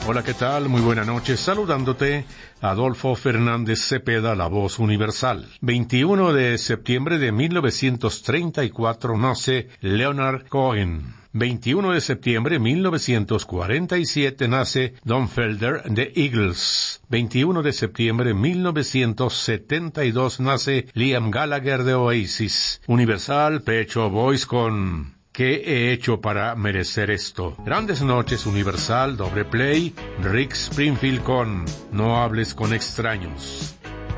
Hola, ¿qué tal? Muy buena noche. Saludándote, Adolfo Fernández Cepeda, la voz universal. 21 de septiembre de 1934 nace Leonard Cohen. 21 de septiembre de 1947 nace Don Felder de Eagles. 21 de septiembre de 1972 nace Liam Gallagher de Oasis. Universal, Pet Shop Boys con ¿Qué he hecho para merecer esto? Grandes noches, Universal, doble play, Rick Springfield con No hables con extraños.